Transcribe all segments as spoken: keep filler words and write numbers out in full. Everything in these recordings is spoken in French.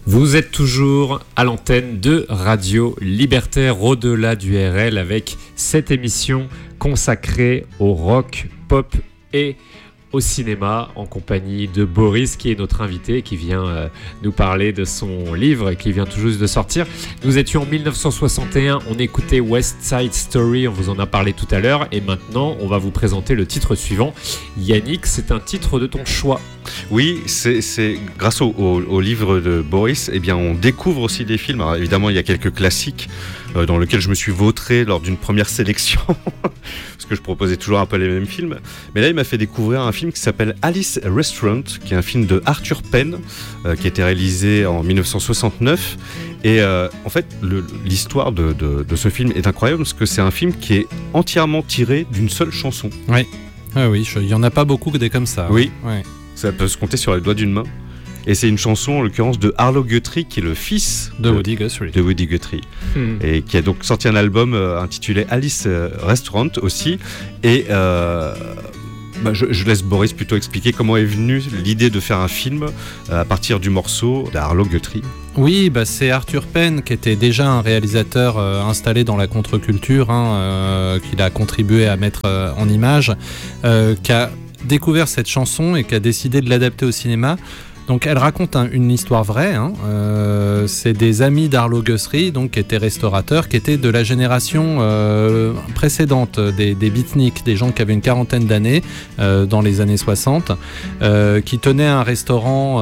Vous êtes toujours à l'antenne de Radio Libertaire au-delà du R L avec cette émission consacrée au rock, pop et au cinéma en compagnie de Boris qui est notre invité, qui vient euh, nous parler de son livre qui vient tout juste de sortir. Nous étions en dix-neuf cent soixante et un, on écoutait West Side Story, on vous en a parlé tout à l'heure et maintenant on va vous présenter le titre suivant. Yannick, c'est un titre de ton choix. Oui, c'est, c'est grâce au, au, au livre de Boris, eh bien, on découvre aussi des films. Alors, évidemment, il y a quelques classiques euh, dans lesquels je me suis vautré lors d'une première sélection, parce que je proposais toujours un peu les mêmes films. Mais là, il m'a fait découvrir un film qui s'appelle Alice Restaurant, qui est un film de Arthur Penn, euh, qui a été réalisé en dix-neuf cent soixante-neuf. Et euh, en fait, le, l'histoire de, de, de ce film est incroyable, parce que c'est un film qui est entièrement tiré d'une seule chanson. Oui, ah oui, il n'y en a pas beaucoup des comme ça. Oui. Ouais. Ça peut se compter sur les doigts d'une main. Et c'est une chanson, en l'occurrence, de Arlo Guthrie, qui est le fils de, de Woody Guthrie. De Woody Guthrie. Hmm. Et qui a donc sorti un album euh, intitulé Alice Restaurant aussi. Et euh, bah, je, je laisse Boris plutôt expliquer comment est venue l'idée de faire un film euh, à partir du morceau d'Arlo Guthrie. Oui, bah c'est Arthur Penn qui était déjà un réalisateur euh, installé dans la contre-culture, hein, euh, qu'il a contribué à mettre euh, en image, euh, qui a découvert cette chanson et qui a décidé de l'adapter au cinéma. Donc elle raconte un, une histoire vraie, hein. euh, c'est des amis d'Arlo Guthrie, donc qui étaient restaurateurs, qui étaient de la génération euh, précédente des, des beatniks, des gens qui avaient une quarantaine d'années euh, dans les années soixante, euh, qui tenaient un restaurant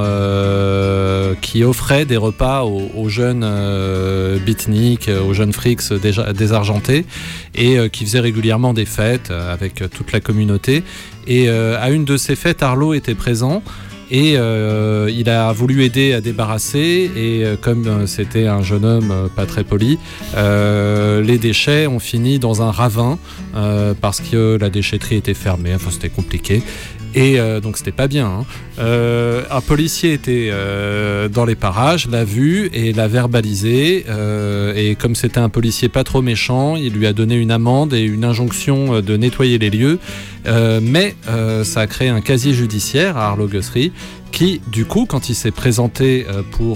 euh, qui offrait des repas aux, aux jeunes euh, beatniks, aux jeunes frics déjà désargentés, et euh, qui faisaient régulièrement des fêtes avec toute la communauté. Et euh, à une de ces fêtes, Arlo était présent. Et euh, il a voulu aider à débarrasser, et euh, comme euh, c'était un jeune homme euh, pas très poli, euh, les déchets ont fini dans un ravin euh, parce que la déchetterie était fermée, enfin c'était compliqué. Et euh, donc c'était pas bien, hein. euh, un policier était euh, dans les parages, l'a vu et l'a verbalisé, euh, et comme c'était un policier pas trop méchant, il lui a donné une amende et une injonction de nettoyer les lieux, euh, mais euh, ça a créé un casier judiciaire à Arlo Guthrie, qui, du coup, quand il s'est présenté pour,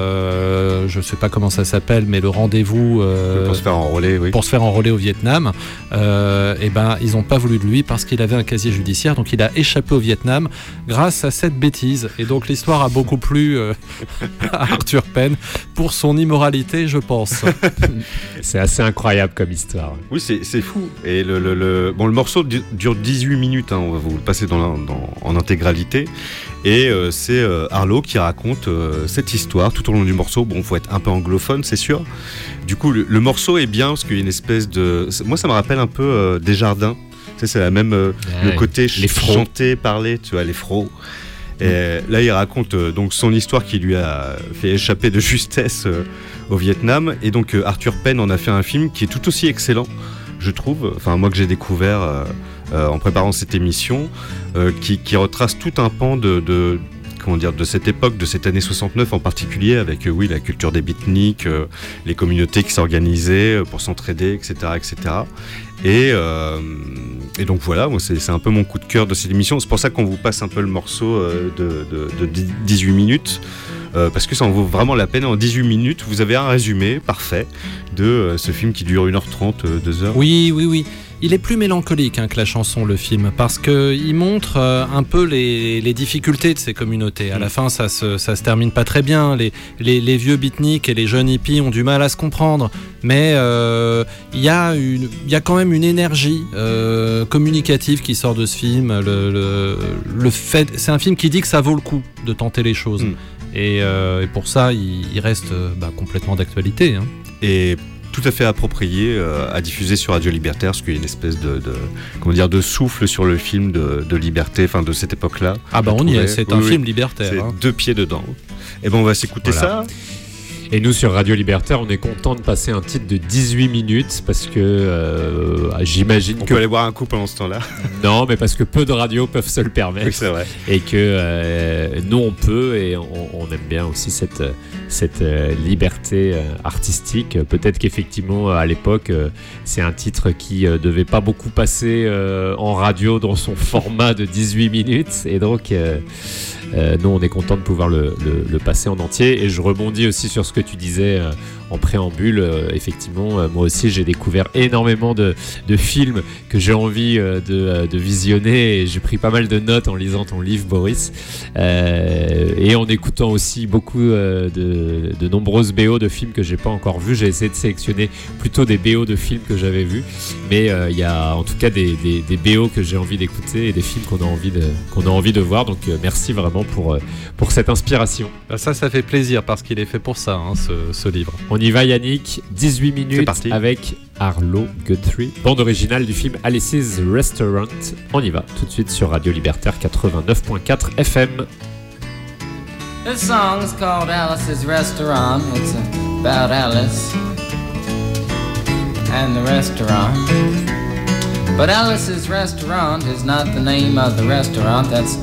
euh, je sais pas comment ça s'appelle, mais le rendez-vous euh, pour se faire enrôler, oui. pour se faire enrôler au Vietnam, euh, et ben ils ont pas voulu de lui parce qu'il avait un casier judiciaire, donc il a échappé au Vietnam grâce à cette bêtise. Et donc l'histoire a beaucoup plu euh, à Arthur Penn pour son immoralité, je pense. C'est assez incroyable comme histoire. Oui, c'est, c'est fou. Et le, le, le, bon, le morceau dure dix-huit minutes, hein, on va vous le passer dans, dans, en intégralité. Et euh, c'est euh, Arlo qui raconte euh, cette histoire tout au long du morceau. Bon, il faut être un peu anglophone, c'est sûr. Du coup, le, le morceau est bien parce qu'il y a une espèce de... Moi, ça me rappelle un peu euh, Desjardins. Tu sais, c'est la même... Euh, ouais, le côté ch- chanter, parler, tu vois, les frots. Et mmh. Là, il raconte euh, donc son histoire qui lui a fait échapper de justesse euh, au Vietnam. Et donc, euh, Arthur Penn en a fait un film qui est tout aussi excellent, je trouve. Enfin, moi que j'ai découvert... Euh, Euh, en préparant cette émission, euh, qui, qui retrace tout un pan de, de, comment dire, de cette époque, de cette année soixante-neuf en particulier, avec euh, oui, la culture des beatniks, euh, les communautés qui s'organisaient euh, pour s'entraider, et cetera, et cetera. Et, euh, et donc voilà, moi, c'est, c'est un peu mon coup de cœur de cette émission. C'est pour ça qu'on vous passe un peu le morceau euh, de, de, de dix-huit minutes. Euh, parce que ça en vaut vraiment la peine. En dix-huit minutes, vous avez un résumé parfait de euh, ce film qui dure une heure trente, euh, deux heures. Oui, oui, oui. Il est plus mélancolique hein, que la chanson, le film, parce qu'il montre euh, un peu les, les difficultés de ces communautés. À la fin, ça se, ça se termine pas très bien. Les, les, les vieux beatniks et les jeunes hippies ont du mal à se comprendre. Mais il euh, y, y a quand même une énergie euh, communicative qui sort de ce film. Le, le, le fait, c'est un film qui dit que ça vaut le coup de tenter les choses. Mm. Et, euh, et pour ça, il, il reste bah, complètement d'actualité. Hein. Et tout à fait approprié euh, à diffuser sur Radio Libertaire, parce qu'il y a une espèce de, de, comment dire, de souffle sur le film de, de liberté, enfin de cette époque-là. Ah bah on y est, c'est oui, un oui, film libertaire. C'est hein. deux pieds dedans. Et ben on va s'écouter voilà. ça. Et nous, sur Radio Libertaire, on est content de passer un titre de dix-huit minutes parce que euh, j'imagine on que... On peut aller boire un coup pendant ce temps-là. Non, mais parce que peu de radios peuvent se le permettre. Oui, c'est vrai. Et que euh, nous, on peut, et on, on aime bien aussi cette, cette euh, liberté euh, artistique. Peut-être qu'effectivement, à l'époque, euh, c'est un titre qui euh, devait pas beaucoup passer euh, en radio dans son format de dix-huit minutes. Et donc... Euh, euh, nous on est content de pouvoir le, le, le passer en entier. Et je rebondis aussi sur ce que tu disais euh, en préambule. Euh, effectivement, euh, moi aussi j'ai découvert énormément de, de films que j'ai envie euh, de, de visionner, et j'ai pris pas mal de notes en lisant ton livre, Boris, euh, et en écoutant aussi beaucoup euh, de, de nombreuses B O de films que j'ai pas encore vus. J'ai essayé de sélectionner plutôt des B O de films que j'avais vus, mais il euh, y a en tout cas des, des, des B O que j'ai envie d'écouter et des films qu'on a envie de, qu'on a envie de voir. Donc euh, merci vraiment pour, euh, pour cette inspiration. Ça, ça fait plaisir parce qu'il est fait pour ça, hein, ce, ce livre. On y va, Yannick, dix-huit minutes avec Arlo Guthrie, bande originale du film Alice's Restaurant. On y va tout de suite sur Radio Libertaire quatre-vingt-neuf point quatre F M. This song is called Alice's Restaurant. It's about Alice and the restaurant. But Alice's Restaurant is not the name of the restaurant. That's